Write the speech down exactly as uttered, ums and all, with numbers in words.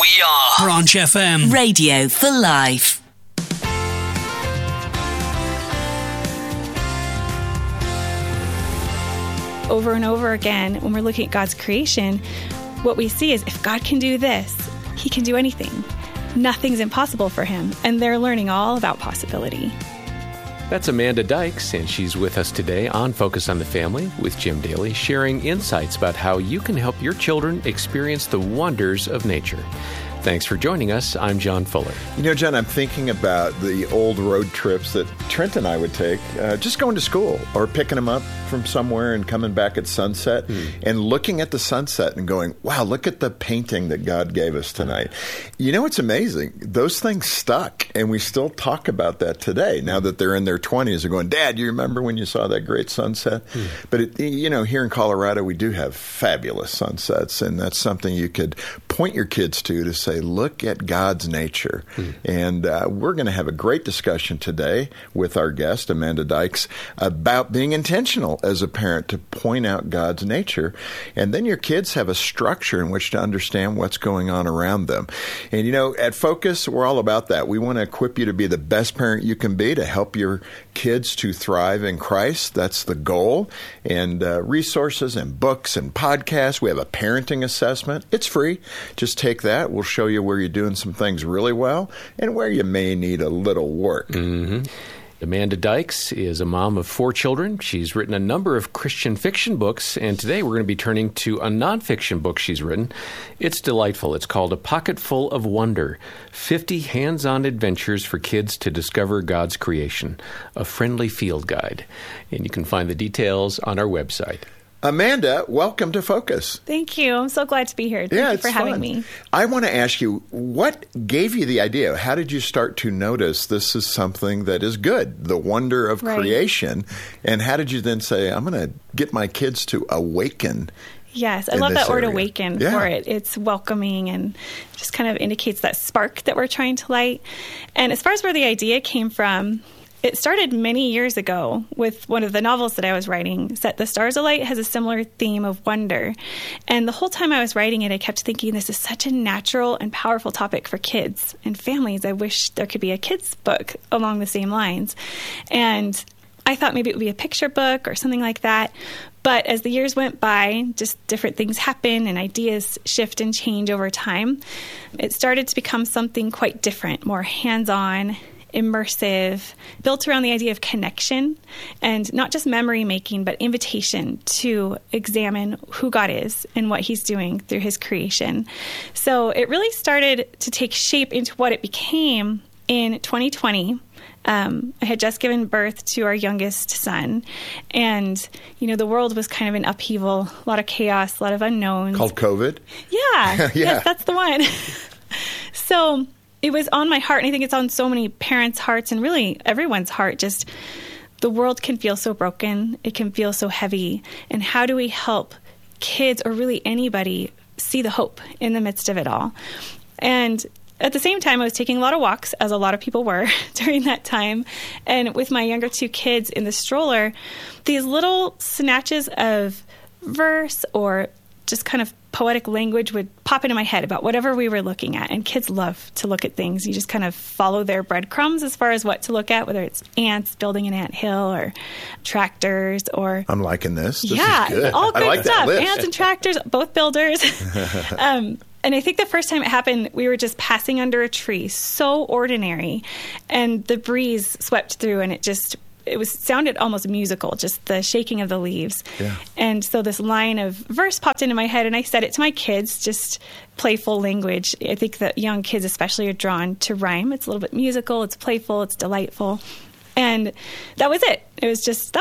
We are Branch F M. Radio for life. Over and over again, when we're looking at God's creation, what we see is if God can do this, he can do anything. Nothing's impossible for him. And they're learning all about possibility. That's Amanda Dykes, and she's with us today on Focus on the Family with Jim Daly, sharing insights about how you can help your children experience the wonders of nature. Thanks for joining us. I'm John Fuller. You know, John, I'm thinking about the old road trips that Trent and I would take, uh, just going to school or picking them up from somewhere and coming back at sunset mm. and looking at the sunset and going, wow, look at the painting that God gave us tonight. You know, it's amazing. Those things stuck, and we still talk about that today. Now that they're in their twenties, they're going, Dad, you remember when you saw that great sunset? Mm. But, it, you know, here in Colorado, we do have fabulous sunsets, and that's something you could point your kids to to say, look at God's nature. Mm. And uh, we're going to have a great discussion today with our guest, Amanda Dykes, about being intentional as a parent to point out God's nature. And then your kids have a structure in which to understand what's going on around them. And, you know, at Focus, we're all about that. We want to equip you to be the best parent you can be, to help your kids to thrive in Christ. That's the goal. And uh, resources and books and podcasts. We have a parenting assessment. It's free. Just take that. We'll show you where you're doing some things really well and where you may need a little work. Mm-hmm. Amanda Dykes is a mom of four children. She's written a number of Christian fiction books, and today we're going to be turning to a nonfiction book she's written. It's delightful. It's called A Pocket Full of Wonder, fifty Hands-On Adventures for Kids to Discover God's Creation, a friendly field guide. And you can find the details on our website. Amanda, welcome to Focus. Thank you. I'm so glad to be here. Thank yeah, you for having fun. me. I want to ask you, what gave you the idea? How did you start to notice this is something that is good, the wonder of right. creation? And how did you then say, I'm going to get my kids to awaken? Yes, I love that word area. awaken yeah. for it. It's welcoming and just kind of indicates that spark that we're trying to light. And as far as where the idea came from, it started many years ago with one of the novels that I was writing. Set the Stars Alight has a similar theme of wonder. And the whole time I was writing it, I kept thinking this is such a natural and powerful topic for kids and families. I wish there could be a kids book along the same lines. And I thought maybe it would be a picture book or something like that. But as the years went by, just different things happen and ideas shift and change over time. It started to become something quite different, more hands-on, immersive, built around the idea of connection and not just memory making, but invitation to examine who God is and what he's doing through his creation. So it really started to take shape into what it became in twenty twenty. Um, I had just given birth to our youngest son, and, you know, the world was kind of in upheaval, a lot of chaos, a lot of unknowns. Called COVID? Yeah. yeah. Yes, that's the one. So it was on my heart, and I think it's on so many parents' hearts and really everyone's heart. Just the world can feel so broken. It can feel so heavy. And how do we help kids or really anybody see the hope in the midst of it all? And at the same time, I was taking a lot of walks, as a lot of people were during that time. And with my younger two kids in the stroller, these little snatches of verse or just kind of poetic language would pop into my head about whatever we were looking at. And kids love to look at things. You just kind of follow their breadcrumbs as far as what to look at, whether it's ants building an anthill or tractors or... I'm liking this. This yeah, is good. all good I like stuff. That list. Ants and tractors, both builders. um, and I think the first time it happened, we were just passing under a tree, so ordinary. And the breeze swept through and it just... It was sounded almost musical, just the shaking of the leaves. Yeah. And so this line of verse popped into my head, and I said it to my kids, just playful language. I think that young kids especially are drawn to rhyme. It's a little bit musical, it's playful, it's delightful. And that was it. It was just,